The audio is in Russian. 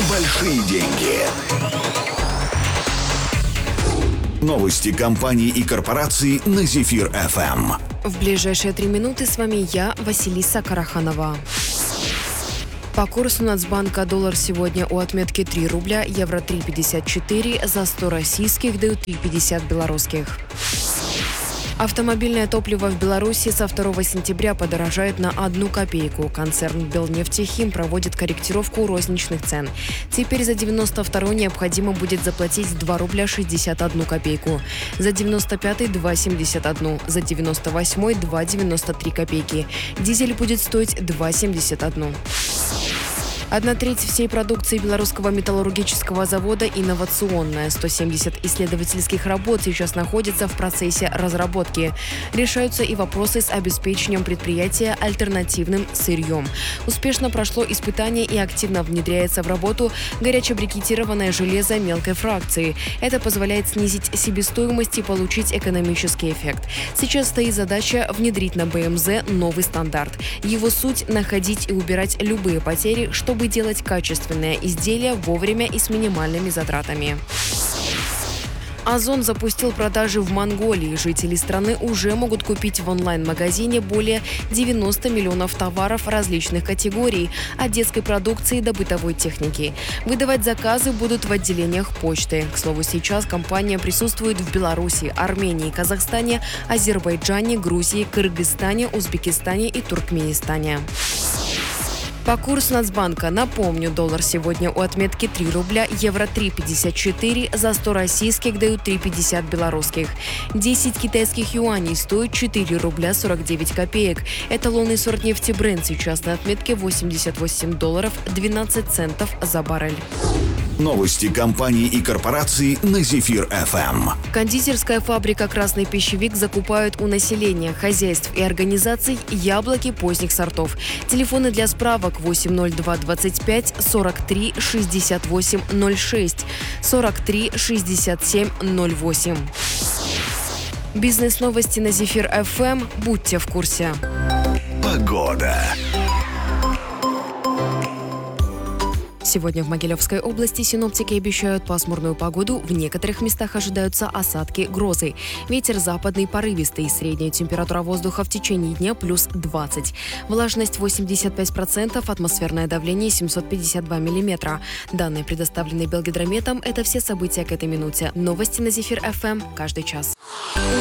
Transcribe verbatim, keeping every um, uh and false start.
большие деньги. Новости компаний и корпораций на Зефир эф эм. В ближайшие три минуты с вами я, Василиса Караханова. По курсу Нацбанка доллар сегодня у отметки три рубля, евро три пятьдесят четыре, за сто российских дают три пятьдесят белорусских. Автомобильное топливо в Беларуси со второго сентября подорожает на одну копейку. Концерн Белнефтехим проводит корректировку розничных цен. Теперь за девяносто второй необходимо будет заплатить два рубля шестьдесят одну копейку. За девяносто пятый – два семьдесят один. За девяносто восьмой – два девяносто три копейки. Дизель будет стоить два семьдесят один. Одна треть всей продукции Белорусского металлургического завода инновационная. сто семьдесят исследовательских работ сейчас находятся в процессе разработки. Решаются и вопросы с обеспечением предприятия альтернативным сырьем. Успешно прошло испытание и активно внедряется в работу горячебрикетированное железо мелкой фракции. Это позволяет снизить себестоимость и получить экономический эффект. Сейчас стоит задача внедрить на бэ эм зэ новый стандарт. Его суть – находить и убирать любые потери, чтобы делать качественное изделие вовремя и с минимальными затратами. Озон запустил продажи в Монголии. Жители страны уже могут купить в онлайн-магазине более девяноста миллионов товаров различных категорий, от детской продукции до бытовой техники. Выдавать заказы будут в отделениях почты. К слову, сейчас компания присутствует в Беларуси, Армении, Казахстане, Азербайджане, Грузии, Кыргызстане, Узбекистане и Туркменистане. По курсу Нацбанка, напомню, доллар сегодня у отметки три рубля, евро три пятьдесят четыре, за сто российских дают три пятьдесят белорусских. десять китайских юаней стоит четыре рубля сорок девять копеек. Эталонный сорт нефти Brent сейчас на отметке восемьдесят восемь долларов двенадцать центов за баррель. Новости компаний и корпораций на Зефир эф эм. Кондитерская фабрика «Красный пищевик» закупает у населения, хозяйств и организаций яблоки поздних сортов. Телефоны для справок восемь ноль два двадцать пять сорок три шестьдесят восемь ноль шесть, сорок три шестьдесят семь ноль восемь. Бизнес-новости на Зефир эф эм. Будьте в курсе. Погода. Сегодня в Могилевской области синоптики обещают пасмурную погоду. В некоторых местах ожидаются осадки, грозы. Ветер западный порывистый. Средняя температура воздуха в течение дня плюс двадцать. Влажность восемьдесят пять процентов, атмосферное давление семьсот пятьдесят два миллиметра. Данные, предоставленные Белгидрометом, это все события к этой минуте. Новости на Зефир эф эм каждый час.